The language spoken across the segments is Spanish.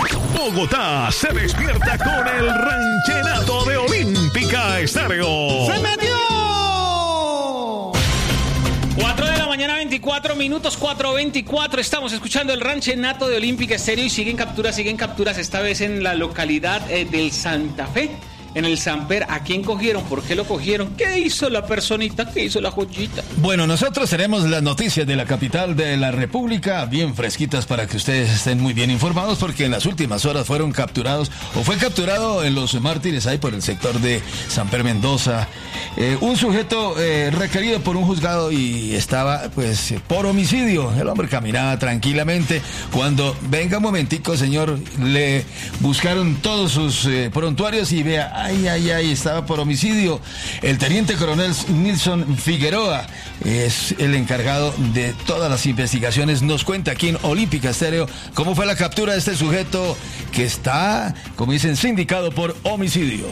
Bogotá se despierta con el ranchenato de Olímpica Estéreo. ¡Se metió! 4 de la mañana, 24 minutos, 4:24. Estamos escuchando el ranchenato de Olímpica Estéreo y siguen capturas, esta vez en la localidad del Santa Fe. En el Samper, ¿a quién cogieron? ¿Por qué lo cogieron? ¿Qué hizo la personita? ¿Qué hizo la joyita? Bueno, nosotros tenemos las noticias de la capital de la República bien fresquitas para que ustedes estén muy bien informados, porque en las últimas horas fue capturado en Los Mártires, ahí por el sector de Samper Mendoza, un sujeto requerido por un juzgado y estaba pues por homicidio. El hombre caminaba tranquilamente cuando, venga un momentico señor, le buscaron todos sus prontuarios y vea, ay, estaba por homicidio. El teniente coronel Nilson Figueroa es el encargado de todas las investigaciones. Nos cuenta aquí en Olímpica Estéreo cómo fue la captura de este sujeto que está, como dicen, sindicado por homicidio.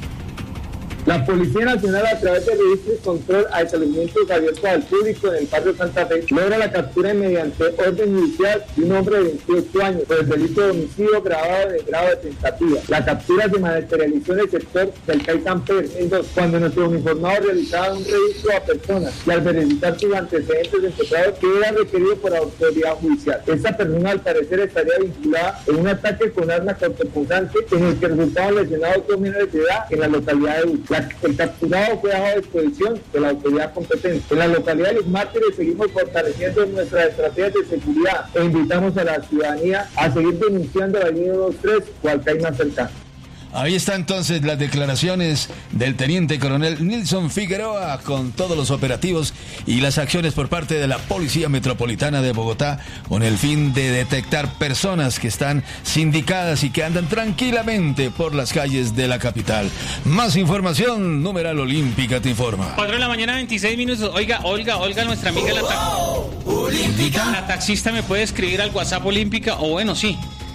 La Policía Nacional, a través del registro y control a establecimientos abiertos al público en el barrio Santa Fe, logra la captura mediante orden judicial de un hombre de 28 años por el delito de homicidio grabado de grado de tentativa. La captura se materializó en el sector del CAI Samper, cuando nuestros uniformados realizaban un registro a personas y al verificar sus antecedentes encontraron que era requerido por autoridad judicial. Esta persona, al parecer, estaría vinculada en un ataque con arma cortopunzante en el que resultaron lesionados 2 menores de edad en la localidad de Bucha. El capturado fue dejado a disposición de la autoridad competente. En la localidad de Los Mártires seguimos fortaleciendo nuestras estrategias de seguridad e invitamos a la ciudadanía a seguir denunciando la línea 23 o al CAI más cercano. Ahí está entonces las declaraciones del teniente coronel Nilson Figueroa con todos los operativos y las acciones por parte de la Policía Metropolitana de Bogotá con el fin de detectar personas que están sindicadas y que andan tranquilamente por las calles de la capital. Más información, numeral Olímpica te informa. 4 de la mañana, 26 minutos. Oiga, nuestra amiga la taxista me puede escribir al WhatsApp Olímpica, o bueno, sí.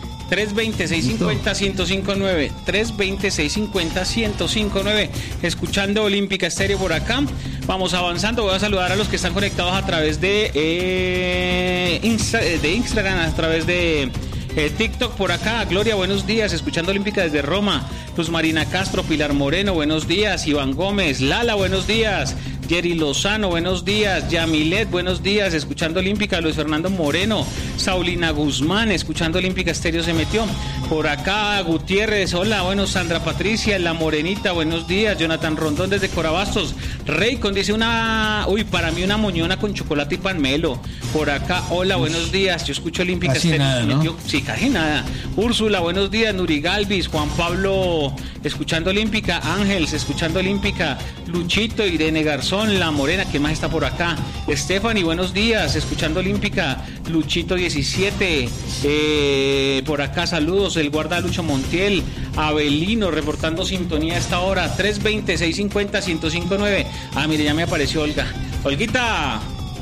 320-650-1059, 320-650-1059, escuchando Olímpica Estéreo por acá. Vamos avanzando, voy a saludar a los que están conectados a través de Instagram, a través de TikTok por acá. Gloria, buenos días, escuchando Olímpica desde Roma. Luz Marina Castro, Pilar Moreno, buenos días. Iván Gómez, Lala, buenos días. Jerry Lozano, buenos días. Yamilet, buenos días, escuchando Olímpica. Luis Fernando Moreno, Saulina Guzmán, escuchando Olímpica Estéreo se metió. Por acá Gutiérrez, hola, bueno, Sandra Patricia, La Morenita, buenos días. Jonathan Rondón desde Corabastos. Raycon dice para mí una moñona con chocolate y panmelo. Por acá, hola, buenos días, yo escucho Olímpica casi Estéreo nada, se ¿no? metió. Sí, casi nada. Úrsula, buenos días. Nuri Galvis, Juan Pablo, escuchando Olímpica. Ángeles, escuchando Olímpica. Luchito, Irene Garzón, La Morena, ¿quién más está por acá? Stephanie, buenos días, escuchando Olímpica. Luchito 17, por acá saludos, el guarda Lucho Montiel. Abelino, reportando sintonía a esta hora. 320-650-1059. Mire, ya me apareció Olga. Olguita.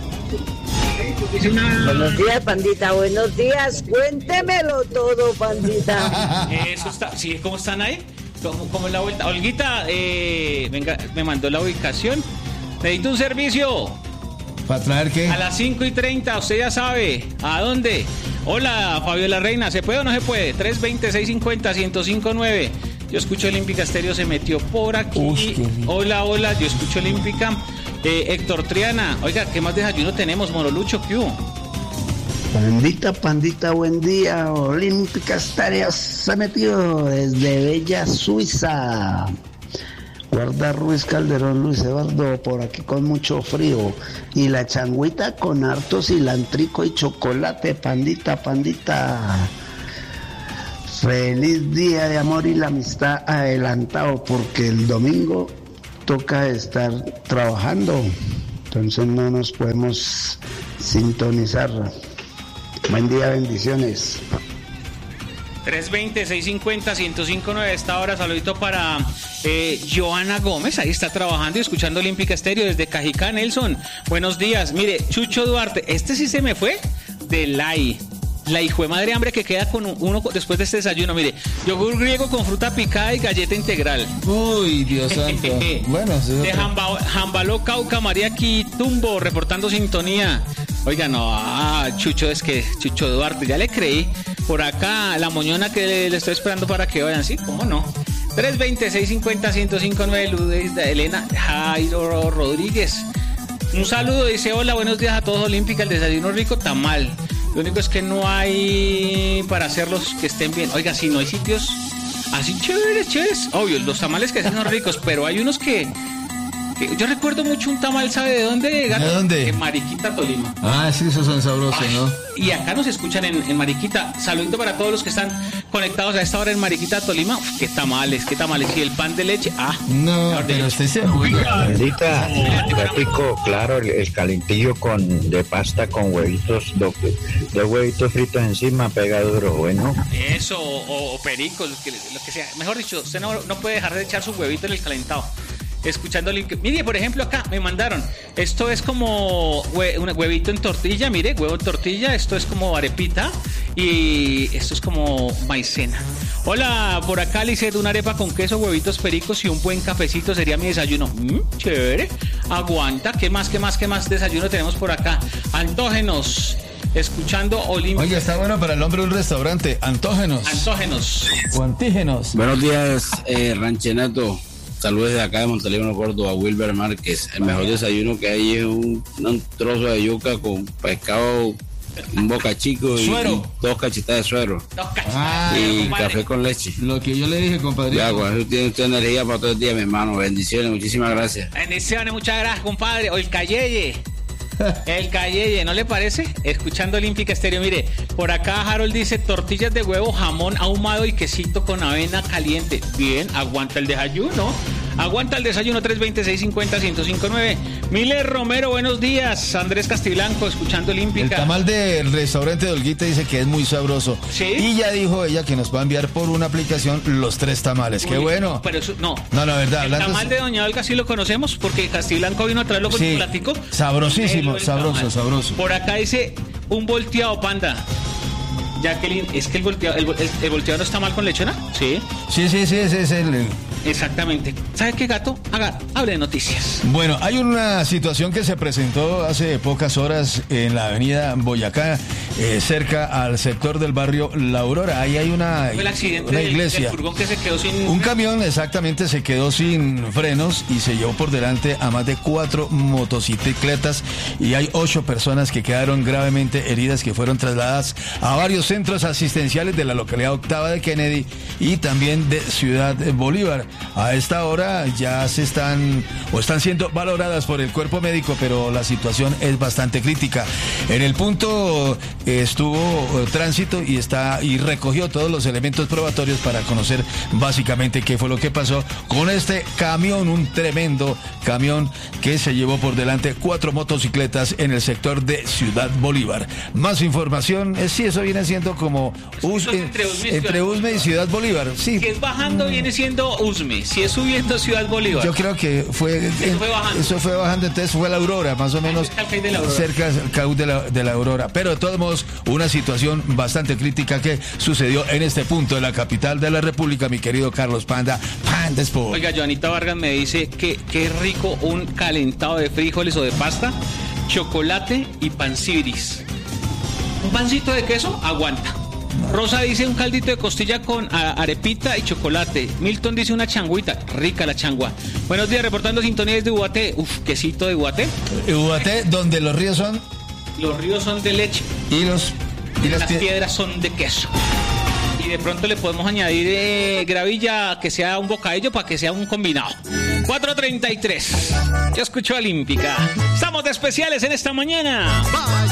Buenos días, pandita, buenos días. Cuéntemelo todo, pandita. Eso está, sí, ¿cómo están ahí? ¿Cómo es la vuelta? Olguita, venga, me mandó la ubicación. Necesito un servicio. ¿Para traer qué? A las 5:30, usted ya sabe. ¿A dónde? Hola, Fabiola Reina, ¿se puede o no se puede? 320-650-1059. Yo escucho Olímpica Estéreo, se metió por aquí. Hola, yo escucho Olímpica. Héctor Triana, oiga, ¿qué más desayuno tenemos, Morolucho? ¿Qué hubo? Pandita, buen día. Olímpica Estéreo se metió desde Bella, Suiza. Guarda Ruiz Calderón, Luis Eduardo, por aquí con mucho frío. Y la changuita con harto cilantrico y chocolate, pandita. Feliz día de amor y la amistad adelantado, porque el domingo toca estar trabajando. Entonces no nos podemos sintonizar. Buen día, bendiciones. 320-650-1059 a esta hora. Saludito para Joana Gómez, ahí está trabajando y escuchando Olímpica Estéreo desde Cajicá. Nelson, buenos días. Mire, Chucho Duarte, este sí se me fue de la hijo de madre hambre que queda con uno después de este desayuno. Mire, yogur griego con fruta picada y galleta integral. Uy, Dios santo. Bueno, sí, de Jambaló, Cauca, María Quitumbo, reportando sintonía. Oiga, no, Chucho, es que Chucho Duarte, ya le creí. Por acá, la moñona que le estoy esperando para que vayan, ¿sí? ¿Cómo no? 320-650-1059, Lourdes de Elena Jairo Rodríguez. Un saludo, dice, hola, buenos días a todos, Olímpica, el desayuno rico, tamal. Lo único es que no hay para hacerlos que estén bien. Oiga, si no hay sitios así chéveres. Obvio, los tamales que hacen son ricos, pero hay unos que yo recuerdo mucho un tamal, ¿sabe de dónde? ¿De dónde? En Mariquita, Tolima. Ah, sí, esos son sabrosos, ¿no? Y acá nos escuchan en Mariquita. Saludito para todos los que están conectados a esta hora en Mariquita, Tolima. Uf, qué tamales. Y el pan de leche. No, pero usted se juega. Bendita, rico, claro, el calentillo de pasta con huevitos, dos huevitos fritos encima, pega duro, bueno. Eso, o pericos, lo que sea. Mejor dicho, usted no puede dejar de echar su huevito en el calentado. Escuchando mire, por ejemplo, acá me mandaron, esto es como un huevito en tortilla, mire, huevo en tortilla, esto es como arepita y esto es como maicena. Hola, por acá Lisset, una arepa con queso, huevitos pericos y un buen cafecito sería mi desayuno. Chévere, aguanta. ¿Qué más desayuno tenemos por acá? Antógenos. Escuchando Olímpica. Oye, está bueno para el nombre de un restaurante, Antógenos. O Antígenos. Buenos días, Ranchenato. Saludos de acá de Montelíbano, Córdoba, Wilber Márquez. El mejor desayuno que hay es un trozo de yuca con pescado, un boca chico y 2 cachitas de suero. Y café con leche. Lo que yo le dije, compadre. Ya, con eso tiene usted energía para todo el día, mi hermano. Bendiciones, muchísimas gracias. Bendiciones, muchas gracias, compadre. O el cayeye. El cayeye, ¿no le parece? Escuchando Olímpica Estéreo, mire, por acá Harold dice tortillas de huevo, jamón ahumado y quesito con avena caliente. Bien, aguanta el desayuno. 320-650-1059. Miller Romero, buenos días. Andrés Castiblanco, escuchando Olímpica. El tamal del restaurante de Olguita dice que es muy sabroso. ¿Sí? Y ya dijo ella que nos va a enviar por una aplicación los 3 tamales. Qué bueno. Pero eso, no, la verdad. El tamal de Doña Olga sí lo conocemos porque Castiblanco vino a traerlo con un platico. Sabrosísimo, sabroso. Por acá dice un volteado, Panda. Jacqueline, es que el volteado no está mal con lechona. Sí, ese es el... Exactamente. ¿Sabe qué, gato? Hable de noticias. Bueno, hay una situación que se presentó hace pocas horas en la avenida Boyacá, cerca al sector del barrio La Aurora. Ahí hay una iglesia. Del furgón que se quedó sin... Un camión exactamente se quedó sin frenos y se llevó por delante a más de 4 motocicletas y hay 8 personas que quedaron gravemente heridas que fueron trasladadas a varios centros asistenciales de la localidad octava de Kennedy y también de Ciudad Bolívar. A esta hora ya están siendo valoradas por el cuerpo médico, pero la situación es bastante crítica. En el punto estuvo tránsito y recogió todos los elementos probatorios para conocer básicamente qué fue lo que pasó con este camión, un tremendo camión que se llevó por delante 4 motocicletas en el sector de Ciudad Bolívar. Más información, si eso viene siendo como entre Usme y Ciudad Bolívar. Sí. Si es bajando viene siendo Usme, si es subiendo Ciudad Bolívar. Yo creo que eso fue bajando, entonces fue la Aurora, más o menos cerca del caúd de la Aurora. Pero de todos modos, una situación bastante crítica que sucedió en este punto de la capital de la República, mi querido Carlos Panda Sport. Oiga, Joanita Vargas me dice que qué rico un calentado de frijoles o de pasta, chocolate y panciris. Un pancito de queso aguanta. Rosa dice un caldito de costilla con arepita y chocolate. Milton dice una changuita, rica la changua. Buenos días, reportando sintonía desde Ubaté. Quesito de Ubaté. Ubaté, donde los ríos son... Los ríos son de leche. Y las piedras son de queso. Y de pronto le podemos añadir gravilla, que sea un bocadillo para que sea un combinado. 4:33. Yo escucho Olímpica. Estamos de especiales en esta mañana.